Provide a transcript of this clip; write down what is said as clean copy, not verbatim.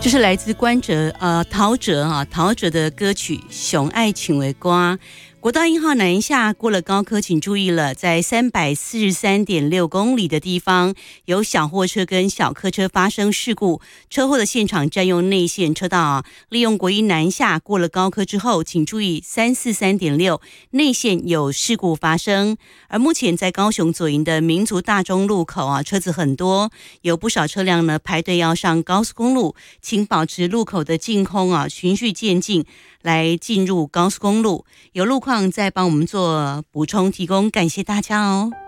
这是来自陶喆的歌曲《熊爱请为瓜》。国道1号南下过了高科，请注意了，在343.6公里的地方，有小货车跟小客车发生事故，车祸的现场占用内线车道利用国一南下过了高科之后，请注意343.6内线有事故发生。而目前在高雄左营的民族大中路口车子很多，有不少车辆呢排队要上高速公路，请保持路口的净空循序渐进来进入高速公路。有路况再帮我们做补充提供，感谢大家哦。